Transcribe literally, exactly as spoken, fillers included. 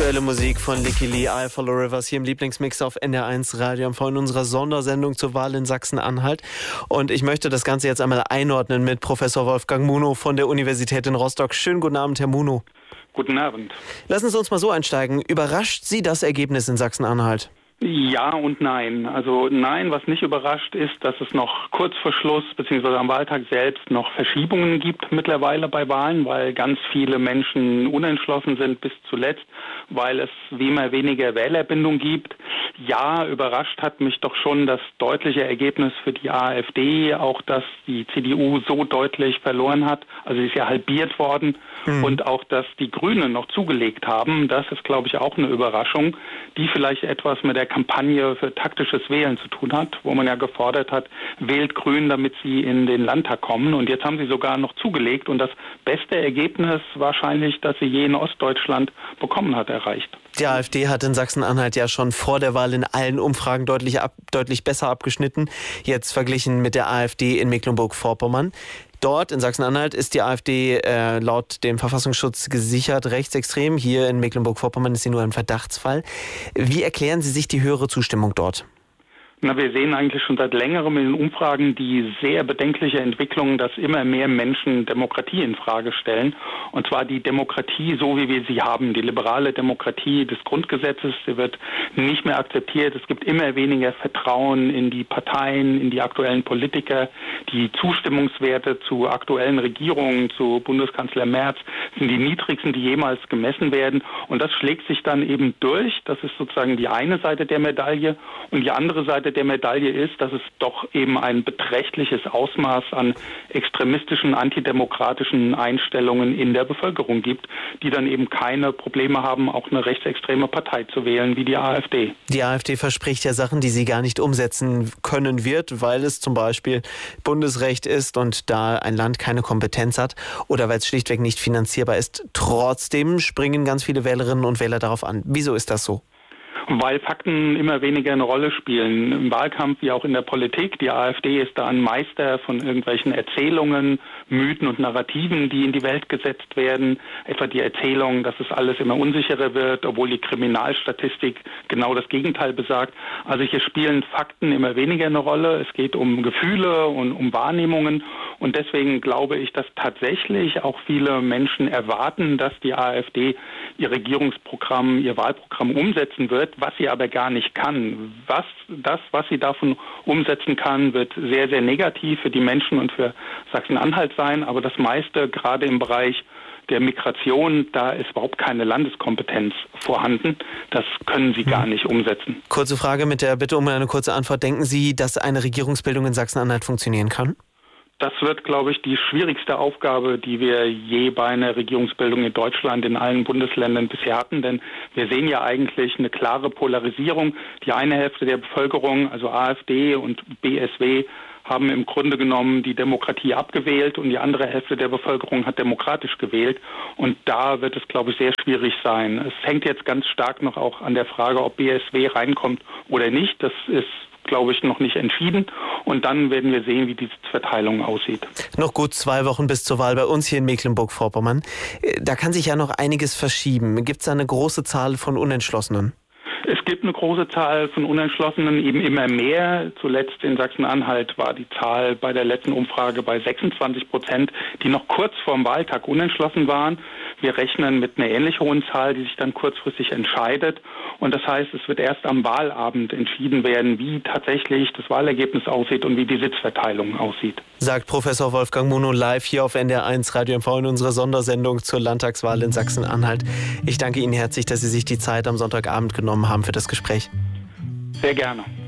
Aktuelle Musik von Licky Lee, I Follow Rivers hier im Lieblingsmix auf N D R eins Radio in unserer Sondersendung zur Wahl in Sachsen-Anhalt. Und ich möchte das Ganze jetzt einmal einordnen mit Professor Wolfgang Munow von der Universität in Rostock. Schönen guten Abend, Herr Munow. Guten Abend. Lassen Sie uns mal so einsteigen. Überrascht Sie das Ergebnis in Sachsen-Anhalt? Ja und nein. Also nein, was nicht überrascht ist, dass es noch kurz vor Schluss bzw. am Wahltag selbst noch Verschiebungen gibt mittlerweile bei Wahlen, weil ganz viele Menschen unentschlossen sind bis zuletzt, weil es wie immer weniger Wählerbindung gibt. Ja, überrascht hat mich doch schon das deutliche Ergebnis für die AfD, auch dass die C D U so deutlich verloren hat. Also sie ist ja halbiert worden. Mhm. Und auch, dass die Grünen noch zugelegt haben, das ist, glaube ich, auch eine Überraschung, die vielleicht etwas mit der Kampagne für taktisches Wählen zu tun hat, wo man ja gefordert hat, wählt Grün, damit sie in den Landtag kommen. Und jetzt haben sie sogar noch zugelegt und das beste Ergebnis wahrscheinlich, das sie je in Ostdeutschland bekommen hat, erreicht. Die AfD hat in Sachsen-Anhalt ja schon vor der Wahl in allen Umfragen deutlich, ab, deutlich besser abgeschnitten, jetzt verglichen mit der AfD in Mecklenburg-Vorpommern. Dort in Sachsen-Anhalt ist die AfD äh, laut dem Verfassungsschutz gesichert rechtsextrem. Hier in Mecklenburg-Vorpommern ist sie nur ein Verdachtsfall. Wie erklären Sie sich die höhere Zustimmung dort? Na, wir sehen eigentlich schon seit längerem in den Umfragen die sehr bedenkliche Entwicklung, dass immer mehr Menschen Demokratie in Frage stellen. Und zwar die Demokratie, so wie wir sie haben, die liberale Demokratie des Grundgesetzes, sie wird nicht mehr akzeptiert. Es gibt immer weniger Vertrauen in die Parteien, in die aktuellen Politiker. Die Zustimmungswerte zu aktuellen Regierungen, zu Bundeskanzler Merz, sind die niedrigsten, die jemals gemessen werden. Und das schlägt sich dann eben durch. Das ist sozusagen die eine Seite der Medaille. Und die andere Seite der Medaille ist, dass es doch eben ein beträchtliches Ausmaß an extremistischen, antidemokratischen Einstellungen in der Bevölkerung gibt, die dann eben keine Probleme haben, auch eine rechtsextreme Partei zu wählen wie die AfD. Die AfD verspricht ja Sachen, die sie gar nicht umsetzen können wird, weil es zum Beispiel Bundesrecht ist und da ein Land keine Kompetenz hat oder weil es schlichtweg nicht finanzierbar ist. Trotzdem springen ganz viele Wählerinnen und Wähler darauf an. Wieso ist das so? Weil Fakten immer weniger eine Rolle spielen. Im Wahlkampf wie auch in der Politik. Die AfD ist da ein Meister von irgendwelchen Erzählungen, Mythen und Narrativen, die in die Welt gesetzt werden. Etwa die Erzählung, dass es alles immer unsicherer wird, obwohl die Kriminalstatistik genau das Gegenteil besagt. Also hier spielen Fakten immer weniger eine Rolle. Es geht um Gefühle und um Wahrnehmungen. Und deswegen glaube ich, dass tatsächlich auch viele Menschen erwarten, dass die AfD ihr Regierungsprogramm, ihr Wahlprogramm umsetzen wird, was sie aber gar nicht kann. Was, das, was sie davon umsetzen kann, wird sehr, sehr negativ für die Menschen und für Sachsen-Anhalt sein. Aber das meiste, gerade im Bereich der Migration, da ist überhaupt keine Landeskompetenz vorhanden. Das können sie gar nicht umsetzen. Kurze Frage mit der Bitte um eine kurze Antwort. Denken Sie, dass eine Regierungsbildung in Sachsen-Anhalt funktionieren kann? Das wird, glaube ich, die schwierigste Aufgabe, die wir je bei einer Regierungsbildung in Deutschland in allen Bundesländern bisher hatten. Denn wir sehen ja eigentlich eine klare Polarisierung. Die eine Hälfte der Bevölkerung, also AfD und B S W, haben im Grunde genommen die Demokratie abgewählt und die andere Hälfte der Bevölkerung hat demokratisch gewählt. Und da wird es, glaube ich, sehr schwierig sein. Es hängt jetzt ganz stark noch auch an der Frage, ob B S W reinkommt oder nicht. Das ist, glaube ich, noch nicht entschieden. Und dann werden wir sehen, wie die Verteilung aussieht. Noch gut zwei Wochen bis zur Wahl bei uns hier in Mecklenburg-Vorpommern. Da kann sich ja noch einiges verschieben. Gibt es da eine große Zahl von Unentschlossenen? Es gibt eine große Zahl von Unentschlossenen, eben immer mehr. Zuletzt in Sachsen-Anhalt war die Zahl bei der letzten Umfrage bei sechsundzwanzig Prozent, die noch kurz vor dem Wahltag unentschlossen waren. Wir rechnen mit einer ähnlich hohen Zahl, die sich dann kurzfristig entscheidet. Und das heißt, es wird erst am Wahlabend entschieden werden, wie tatsächlich das Wahlergebnis aussieht und wie die Sitzverteilung aussieht. Sagt Professor Wolfgang Munow live hier auf N D R eins Radio M V in unserer Sondersendung zur Landtagswahl in Sachsen-Anhalt. Ich danke Ihnen herzlich, dass Sie sich die Zeit am Sonntagabend genommen haben für das Gespräch. Sehr gerne.